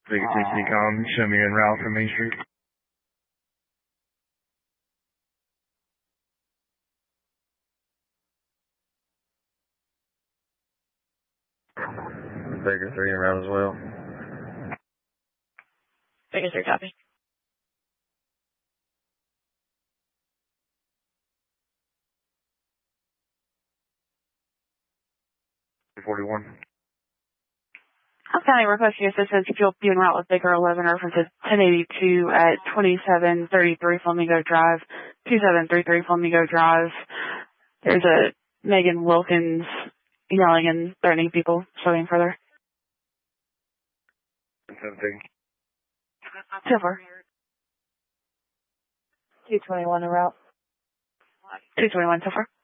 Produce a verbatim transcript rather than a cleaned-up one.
Vegas H D com, show me en route from Main Street. Vegas three en route as well. Vegas three, copy. forty-one. I'm County requesting assistance if you'll be en route with Baker eleven, references ten eighty-two at twenty-seven thirty-three Flamingo Drive, twenty-seven thirty-three Flamingo Drive. There's a Megan Wilkins yelling and threatening people, showing further. seventeen. So far. two twenty-one en route. two twenty-one so far.